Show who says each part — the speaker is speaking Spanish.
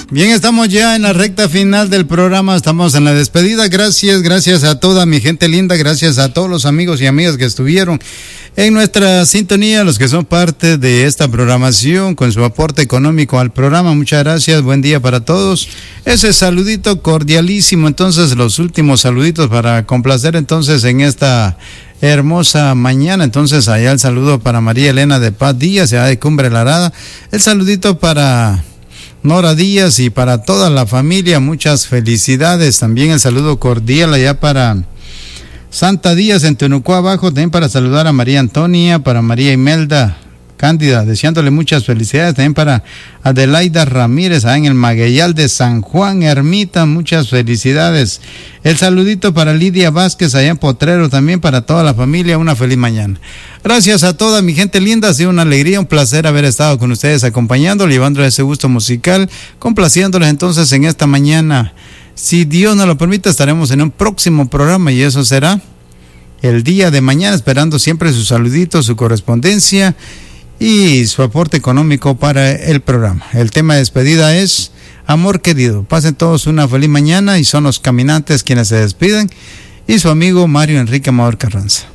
Speaker 1: Bien, estamos ya en la recta final del programa, estamos en la despedida. Gracias a toda mi gente linda, gracias a todos los amigos y amigas que estuvieron en nuestra sintonía, los que son parte de esta programación con su aporte económico al programa. Muchas gracias, buen día para todos. Ese saludito cordialísimo, entonces los últimos saluditos para complacer entonces en esta hermosa mañana. Entonces allá el saludo para María Elena de Paz Díaz, allá de Cumbre La Arada, el saludito para Nora Díaz y para toda la familia, muchas felicidades. También el saludo cordial allá para Santa Díaz en Tenucó Abajo, también para saludar a María Antonia, para María Imelda Cándida, deseándole muchas felicidades, también para Adelaida Ramírez, allá en el Magueyal de San Juan Ermita, muchas felicidades. El saludito para Lidia Vázquez, allá en Potrero, también para toda la familia, una feliz mañana. Gracias a toda mi gente linda, ha sido una alegría, un placer haber estado con ustedes acompañándoles, llevándoles ese gusto musical, complaciéndoles entonces en esta mañana. Si Dios nos lo permite, estaremos en un próximo programa y eso será el día de mañana, esperando siempre sus saluditos, su correspondencia y su aporte económico para el programa. El tema de despedida es amor querido. Pasen todos una feliz mañana y son los caminantes quienes se despiden y su amigo Mario Enrique Amador Carranza.